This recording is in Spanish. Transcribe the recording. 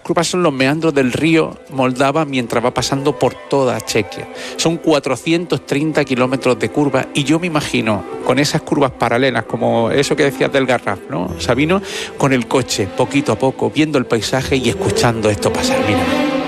curvas son los meandros del río Moldava mientras va pasando por toda Chequia. Son 430 kilómetros de curvas y yo me imagino con esas curvas paralelas, como eso que decías del Garraf, ¿no, Sabino? Con el coche, poquito a poco, viendo el paisaje y escuchando esto pasar. Mira.